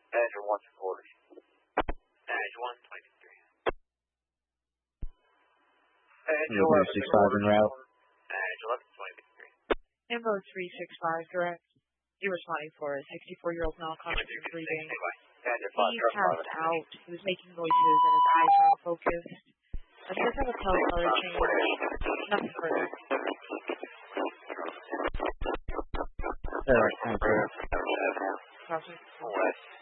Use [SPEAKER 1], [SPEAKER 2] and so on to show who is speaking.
[SPEAKER 1] Badger 1 supporters.
[SPEAKER 2] Badger 1, 23.
[SPEAKER 1] Badger 11
[SPEAKER 3] 365 en route.
[SPEAKER 2] Badger 11, 23.
[SPEAKER 4] Info 365, direct. You're responding for a 64-year-old male conscious and breathing.
[SPEAKER 1] Badger 5,
[SPEAKER 4] He passed out. He was making noises and his eyes were unfocused. A sense of a pale color change.